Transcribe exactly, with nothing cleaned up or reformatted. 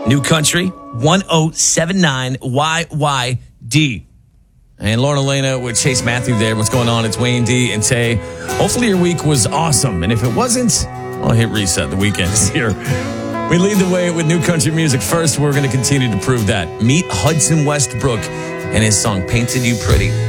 New Country, one oh seven nine Y Y D. And Lauren Elena with Chase Matthew there. What's going on? It's Wayne D and Tay. Hopefully your week was awesome. And if it wasn't, well, hit reset. The weekend is here. We lead the way with new country music first. We're going to continue to prove that. Meet Hudson Westbrook and his song, Painted You Pretty.